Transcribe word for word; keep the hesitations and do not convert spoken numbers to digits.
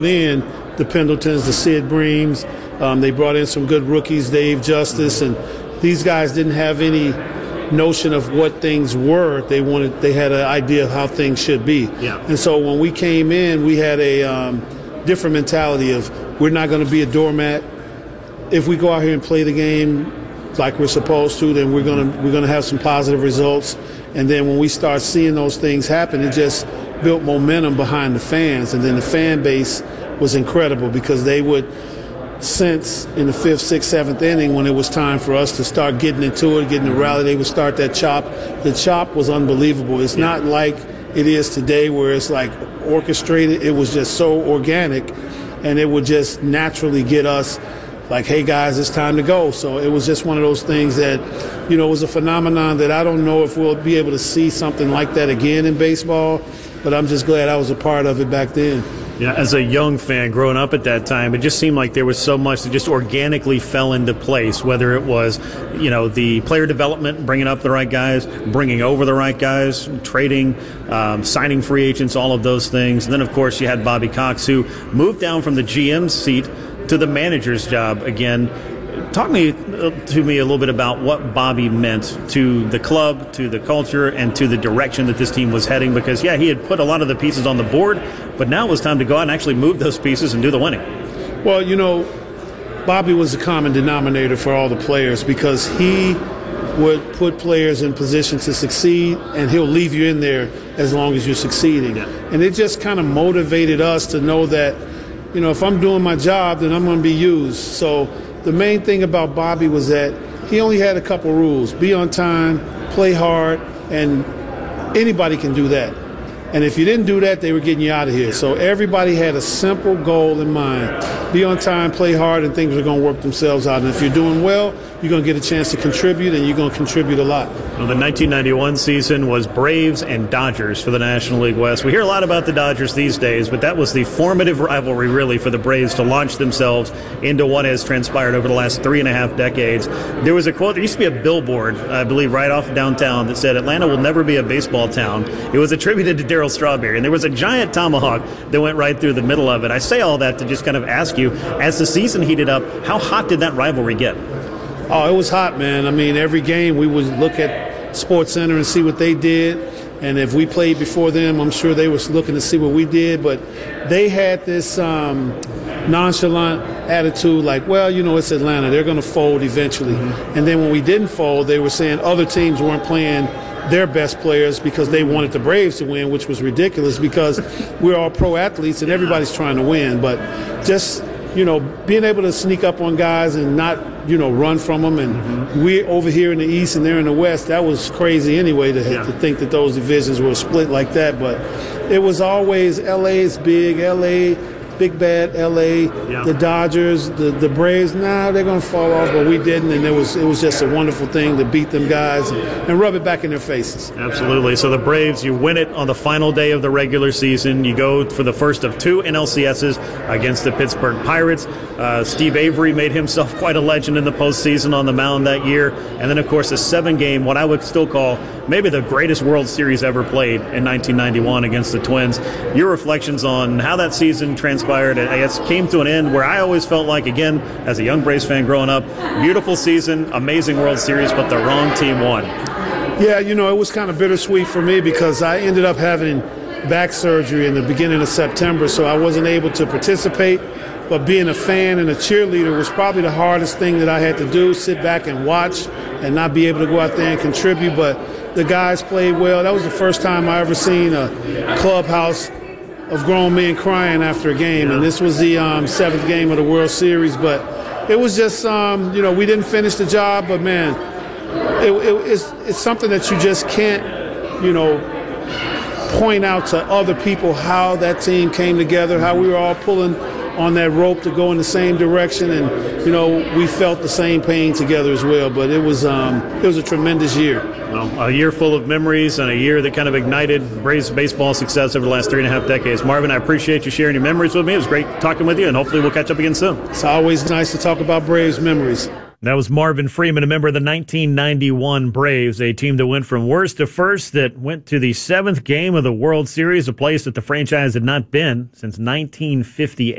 in the Pendletons, the Sid Breams. Um, they brought in some good rookies, Dave Justice, and these guys didn't have any notion of what things were. They wanted, they had an idea of how things should be. Yeah. And so when we came in, we had a um, different mentality of we're not going to be a doormat. If we go out here and play the game like we're supposed to, then we're going to we're going to have some positive results. And then when we start seeing those things happen, it just built momentum behind the fans. And then the fan base was incredible because they would sense in the fifth, sixth, seventh inning when it was time for us to start getting into it, getting the rally, they would start that chop. The chop was unbelievable. It's yeah. not like it is today where it's like orchestrated. It was just so organic, and it would just naturally get us like, hey, guys, it's time to go. So it was just one of those things that, you know, was a phenomenon that I don't know if we'll be able to see something like that again in baseball, but I'm just glad I was a part of it back then. Yeah, as a young fan growing up at that time, it just seemed like there was so much that just organically fell into place, whether it was, you know, the player development, bringing up the right guys, bringing over the right guys, trading, um, signing free agents, all of those things. And then, of course, you had Bobby Cox, who moved down from the G M seat to the manager's job again. Talk me to me a little bit about what Bobby meant to the club, to the culture, and to the direction that this team was heading. Because, yeah, he had put a lot of the pieces on the board, but now it was time to go out and actually move those pieces and do the winning. Well, you know, Bobby was a common denominator for all the players because he would put players in position to succeed, and he'll leave you in there as long as you're succeeding. Yeah. And it just kind of motivated us to know that, you know, if I'm doing my job, then I'm going to be used. So the main thing about Bobby was that he only had a couple rules: be on time, play hard, and anybody can do that. And if you didn't do that, they were getting you out of here. So everybody had a simple goal in mind: be on time, play hard, and things are going to work themselves out. And if you're doing well, you're going to get a chance to contribute, and you're going to contribute a lot. Well, the nineteen ninety-one season was Braves and Dodgers for the National League West. We hear a lot about the Dodgers these days, but that was the formative rivalry, really, for the Braves to launch themselves into what has transpired over the last three and a half decades. There was a quote, there used to be a billboard, I believe, right off downtown that said, "Atlanta will never be a baseball town." It was attributed to Darryl Strawberry, and there was a giant tomahawk that went right through the middle of it. I say all that to just kind of ask you, as the season heated up, how hot did that rivalry get? Oh, it was hot, man. I mean, every game we would look at SportsCenter and see what they did. And if we played before them, I'm sure they were looking to see what we did. But they had this um, nonchalant attitude like, well, you know, it's Atlanta. They're going to fold eventually. Mm-hmm. And then when we didn't fold, they were saying other teams weren't playing their best players because they wanted the Braves to win, which was ridiculous because we're all pro athletes and everybody's trying to win. But just, you know, being able to sneak up on guys and not, you know, run from them. And mm-hmm. we're over here in the East and they're in the West. That was crazy anyway to, yeah. to think that those divisions were split like that. But it was always L A's big, L A, big bad L A, yeah. the Dodgers, the, the Braves. Nah, they're going to fall off, but we didn't. And it was it was just a wonderful thing to beat them guys and, and rub it back in their faces. Absolutely. So the Braves, you win it on the final day of the regular season. You go for the first of two N L C S's against the Pittsburgh Pirates. Uh, Steve Avery made himself quite a legend in the postseason on the mound that year. And then, of course, a seven-game, what I would still call maybe the greatest World Series ever played in nineteen ninety-one against the Twins. Your reflections on how that season transpired, I guess, came to an end where I always felt like, again, as a young Braves fan growing up, beautiful season, amazing World Series, but the wrong team won. Yeah, you know, it was kind of bittersweet for me because I ended up having back surgery in the beginning of September, so I wasn't able to participate. But being a fan and a cheerleader was probably the hardest thing that I had to do, sit back and watch and not be able to go out there and contribute. But the guys played well. That was the first time I ever seen a clubhouse of grown men crying after a game. And this was the um, seventh game of the World Series. But it was just, um, you know, we didn't finish the job. But, man, it, it, it's, it's something that you just can't, you know, point out to other people how that team came together, how we were all pulling on that rope to go in the same direction, and you know we felt the same pain together as well. But it was um, it was a tremendous year. Well, a year full of memories and a year that kind of ignited Braves baseball success over the last three and a half decades. Marvin, I appreciate you sharing your memories with me. It was great talking with you, and hopefully we'll catch up again soon. It's always nice to talk about Braves memories. That was Marvin Freeman, a member of the nineteen ninety-one Braves, a team that went from worst to first, that went to the seventh game of the World Series, a place that the franchise had not been since nineteen fifty-eight.